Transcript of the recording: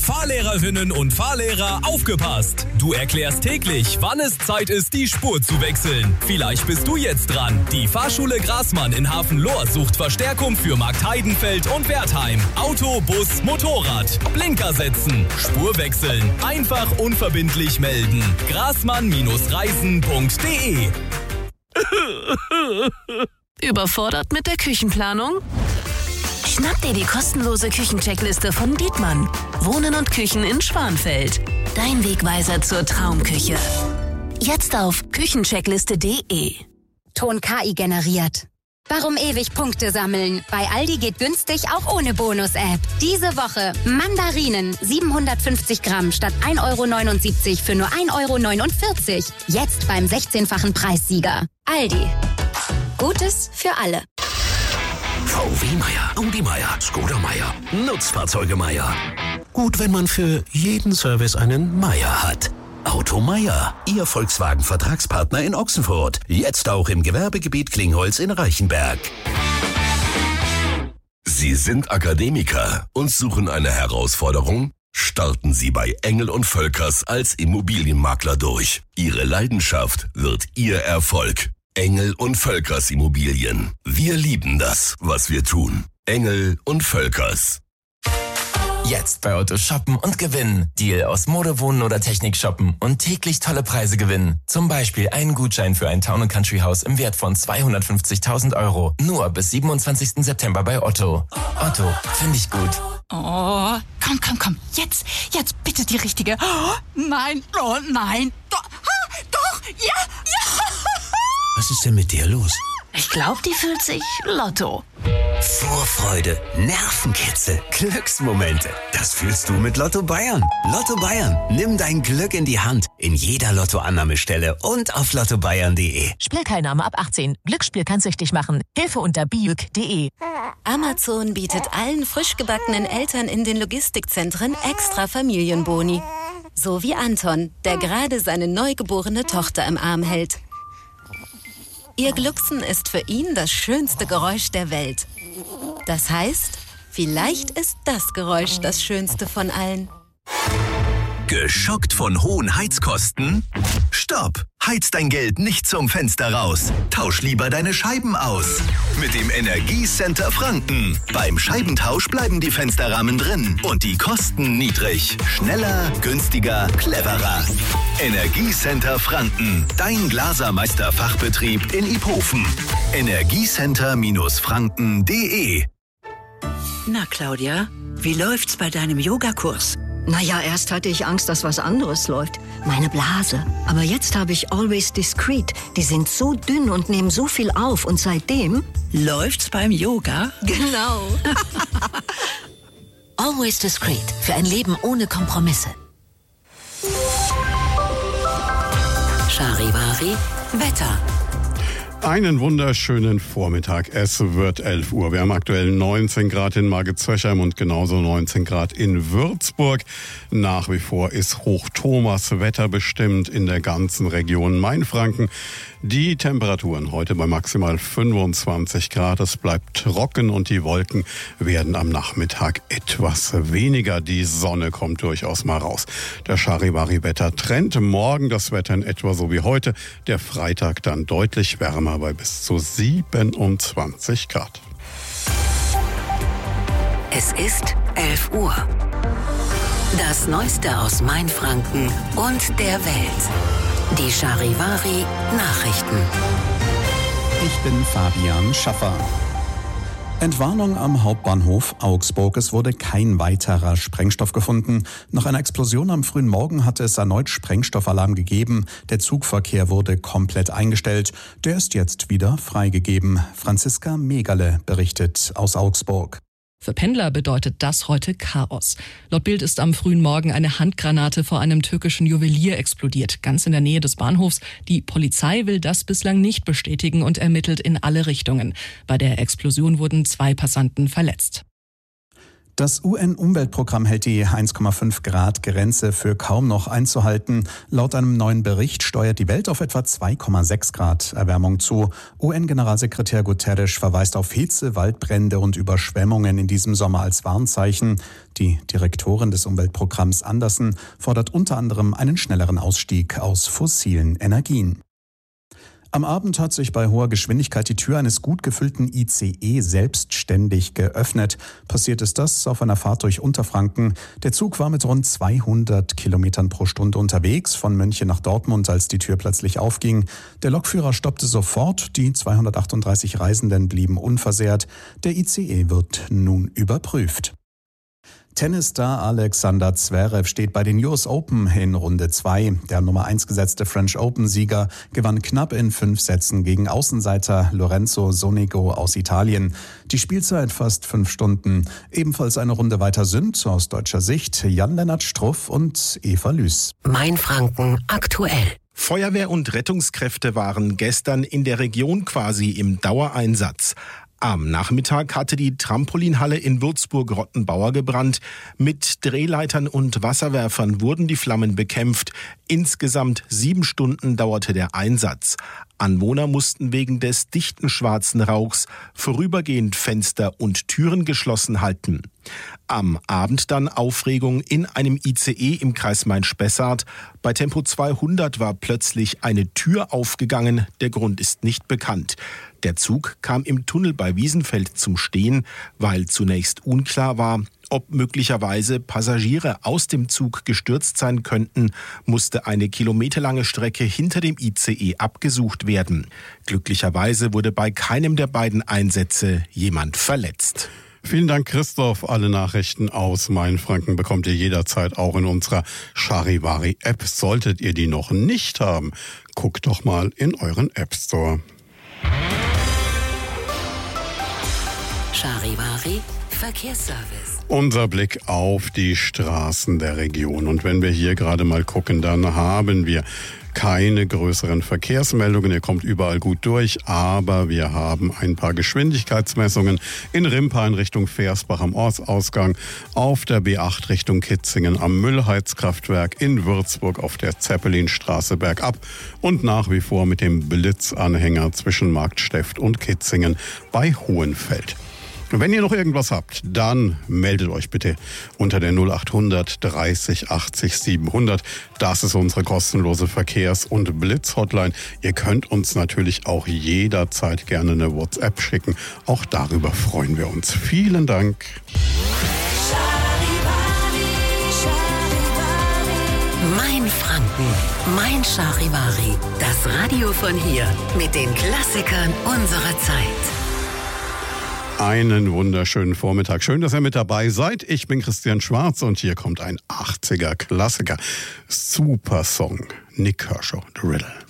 Fahrlehrerinnen und Fahrlehrer, aufgepasst! Du erklärst täglich, wann es Zeit ist, die Spur zu wechseln. Vielleicht bist du jetzt dran. Die Fahrschule Grasmann in Hafen-Lohr sucht Verstärkung für Markt Heidenfeld und Wertheim. Auto, Bus, Motorrad. Blinker setzen. Spur wechseln. Einfach unverbindlich melden. grasmann-reisen.de. Überfordert mit der Küchenplanung? Schnapp dir die kostenlose Küchencheckliste von Dietmann. Wohnen und Küchen in Schwanfeld. Dein Wegweiser zur Traumküche. Jetzt auf küchencheckliste.de. Ton KI generiert. Warum ewig Punkte sammeln? Bei Aldi geht günstig auch ohne Bonus-App. Diese Woche Mandarinen 750 Gramm statt 1,79 € für nur 1,49 €. Jetzt beim 16-fachen Preissieger. Aldi. Gutes für alle. VW Meier, Audi Meier, Skoda Meier, Nutzfahrzeuge Meier. Gut, wenn man für jeden Service einen Meier hat. Auto Meier, Ihr Volkswagen-Vertragspartner in Ochsenfurt. Jetzt auch im Gewerbegebiet Klingholz in Reichenberg. Sie sind Akademiker und suchen eine Herausforderung? Starten Sie bei Engel & Völkers als Immobilienmakler durch. Ihre Leidenschaft wird Ihr Erfolg. Engel & Völkers Immobilien. Wir lieben das, was wir tun. Engel & Völkers. Jetzt bei Otto shoppen und gewinnen. Deal aus Mode, Wohnen oder Technik shoppen und täglich tolle Preise gewinnen. Zum Beispiel einen Gutschein für ein Town & Country Haus im Wert von 250.000 €. Nur bis 27. September bei Otto. Otto, finde ich gut. Oh, komm. Jetzt bitte die richtige. Oh, nein. Doch, ja. Was ist denn mit dir los? Ich glaube, die fühlt sich Lotto. Vorfreude, Nervenkitzel, Glücksmomente. Das fühlst du mit Lotto Bayern. Lotto Bayern, nimm dein Glück in die Hand. In jeder Lottoannahmestelle und auf lottobayern.de. Spielteilnahme ab 18. Glücksspiel kann süchtig machen. Hilfe unter biuk.de. Amazon bietet allen frisch gebackenen Eltern in den Logistikzentren extra Familienboni. So wie Anton, der gerade seine neugeborene Tochter im Arm hält. Ihr Glucksen ist für ihn das schönste Geräusch der Welt. Das heißt, vielleicht ist das Geräusch das schönste von allen. Geschockt von hohen Heizkosten? Stopp! Heiz dein Geld nicht zum Fenster raus. Tausch lieber deine Scheiben aus. Mit dem Energiecenter Franken. Beim Scheibentausch bleiben die Fensterrahmen drin und die Kosten niedrig. Schneller, günstiger, cleverer. Energiecenter Franken. Dein Glasermeister-Fachbetrieb in Iphofen. Energiecenter-franken.de. Na, Claudia, wie läuft's bei deinem Yogakurs? Naja, erst hatte ich Angst, dass was anderes läuft. Meine Blase. Aber jetzt habe ich Always Discreet. Die sind so dünn und nehmen so viel auf. Und seitdem... Läuft's beim Yoga? Genau. Always Discreet. Für ein Leben ohne Kompromisse. Charivari Wetter. Einen wunderschönen Vormittag. Es wird 11 Uhr. Wir haben aktuell 19 Grad in Margit-Zöchheim und genauso 19 Grad in Würzburg. Nach wie vor ist Hoch-Thomas wetterbestimmt in der ganzen Region Mainfranken. Die Temperaturen heute bei maximal 25 Grad. Es bleibt trocken und die Wolken werden am Nachmittag etwas weniger. Die Sonne kommt durchaus mal raus. Der Charivari-Wetter-Trend. Morgen das Wetter in etwa so wie heute. Der Freitag dann deutlich wärmer bei bis zu 27 Grad. Es ist 11 Uhr. Das Neueste aus Mainfranken und der Welt. Die Charivari Nachrichten. Ich bin Fabian Schaffer. Entwarnung am Hauptbahnhof Augsburg. Es wurde kein weiterer Sprengstoff gefunden. Nach einer Explosion am frühen Morgen hatte es erneut Sprengstoffalarm gegeben. Der Zugverkehr wurde komplett eingestellt. Der ist jetzt wieder freigegeben. Franziska Megale berichtet aus Augsburg. Für Pendler bedeutet das heute Chaos. Laut Bild ist am frühen Morgen eine Handgranate vor einem türkischen Juwelier explodiert, ganz in der Nähe des Bahnhofs. Die Polizei will das bislang nicht bestätigen und ermittelt in alle Richtungen. Bei der Explosion wurden 2 Passanten verletzt. Das UN-Umweltprogramm hält die 1,5 Grad Grenze für kaum noch einzuhalten. Laut einem neuen Bericht steuert die Welt auf etwa 2,6 Grad Erwärmung zu. UN-Generalsekretär Guterres verweist auf Hitze, Waldbrände und Überschwemmungen in diesem Sommer als Warnzeichen. Die Direktorin des Umweltprogramms Andersen fordert unter anderem einen schnelleren Ausstieg aus fossilen Energien. Am Abend hat sich bei hoher Geschwindigkeit die Tür eines gut gefüllten ICE selbstständig geöffnet. Passiert ist das auf einer Fahrt durch Unterfranken. Der Zug war mit rund 200 Kilometern pro Stunde unterwegs, von München nach Dortmund, als die Tür plötzlich aufging. Der Lokführer stoppte sofort, die 238 Reisenden blieben unversehrt. Der ICE wird nun überprüft. Tennisstar Alexander Zverev steht bei den US Open in Runde 2. Der Nummer 1 gesetzte French Open-Sieger gewann knapp in 5 Sätzen gegen Außenseiter Lorenzo Sonego aus Italien. Die Spielzeit fast 5 Stunden. Ebenfalls eine Runde weiter sind aus deutscher Sicht Jan-Lennart Struff und Eva Lüß. Mainfranken aktuell. Feuerwehr und Rettungskräfte waren gestern in der Region quasi im Dauereinsatz. Am Nachmittag hatte die Trampolinhalle in Würzburg-Rottenbauer gebrannt. Mit Drehleitern und Wasserwerfern wurden die Flammen bekämpft. Insgesamt 7 Stunden dauerte der Einsatz. Anwohner mussten wegen des dichten schwarzen Rauchs vorübergehend Fenster und Türen geschlossen halten. Am Abend dann Aufregung in einem ICE im Kreis Main-Spessart. Bei Tempo 200 war plötzlich eine Tür aufgegangen. Der Grund ist nicht bekannt. Der Zug kam im Tunnel bei Wiesenfeld zum Stehen, weil zunächst unklar war, ob möglicherweise Passagiere aus dem Zug gestürzt sein könnten, musste eine kilometerlange Strecke hinter dem ICE abgesucht werden. Glücklicherweise wurde bei keinem der beiden Einsätze jemand verletzt. Vielen Dank, Christoph. Alle Nachrichten aus Mainfranken bekommt ihr jederzeit auch in unserer Charivari-App. Solltet ihr die noch nicht haben, guckt doch mal in euren App Store. Charivari Verkehrsservice. Unser Blick auf die Straßen der Region. Und wenn wir hier gerade mal gucken, dann haben wir keine größeren Verkehrsmeldungen. Ihr kommt überall gut durch, aber wir haben ein paar Geschwindigkeitsmessungen in Rimpa in Richtung Versbach am Ortsausgang, auf der B8 Richtung Kitzingen am Müllheizkraftwerk, in Würzburg auf der Zeppelinstraße bergab und nach wie vor mit dem Blitzanhänger zwischen Marktsteft und Kitzingen bei Hohenfeld. Wenn ihr noch irgendwas habt, dann meldet euch bitte unter der 0800 30 80 700. Das ist unsere kostenlose Verkehrs- und Blitz-Hotline. Ihr könnt uns natürlich auch jederzeit gerne eine WhatsApp schicken. Auch darüber freuen wir uns. Vielen Dank. Mainfranken, mein Charivari. Das Radio von hier mit den Klassikern unserer Zeit. Einen wunderschönen Vormittag. Schön, dass ihr mit dabei seid. Ich bin Christian Schwarz und hier kommt ein 80er Klassiker. Super Song. Nick Kershaw, The Riddle.